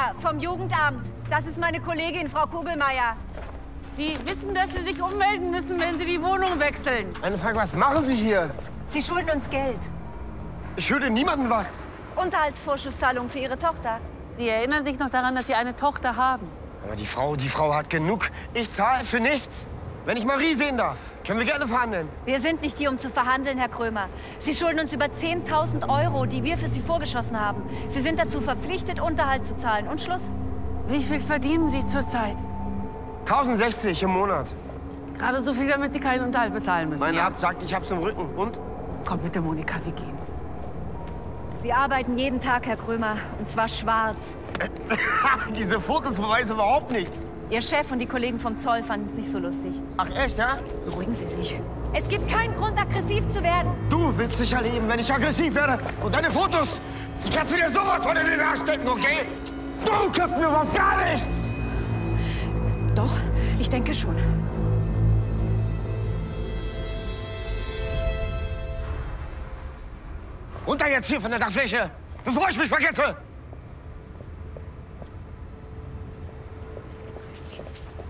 Krömer vom Jugendamt. Das ist meine Kollegin, Frau Kugelmeier. Sie wissen, dass Sie sich ummelden müssen, wenn Sie die Wohnung wechseln. Eine Frage, was machen Sie hier? Sie schulden uns Geld. Ich schulde niemandem was. Unterhaltsvorschusszahlung für Ihre Tochter. Sie erinnern sich noch daran, dass Sie eine Tochter haben. Aber die Frau hat genug. Ich zahle für nichts. Wenn ich Marie sehen darf, können wir gerne verhandeln. Wir sind nicht hier, um zu verhandeln, Herr Krömer. Sie schulden uns über 10.000 €, die wir für Sie vorgeschossen haben. Sie sind dazu verpflichtet, Unterhalt zu zahlen. Und Schluss. Wie viel verdienen Sie zurzeit? 1.060 im Monat. Gerade so viel, damit Sie keinen Unterhalt bezahlen müssen. Mein ja? Arzt sagt, ich hab's im Rücken. Und? Komm bitte, Monika, wir gehen. Sie arbeiten jeden Tag, Herr Krömer. Und zwar schwarz. Diese Fotos beweisen überhaupt nichts. Ihr Chef und die Kollegen vom Zoll fanden es nicht so lustig. Ach echt, ja? Beruhigen Sie sich. Es gibt keinen Grund, aggressiv zu werden. Du willst dich erleben, wenn ich aggressiv werde. Und deine Fotos, ich kannst du dir sowas von in den Arsch stecken, okay? Du kannst mir überhaupt gar nichts. Doch, ich denke schon. Runter jetzt hier von der Dachfläche, bevor ich mich vergesse. Was ist dieses?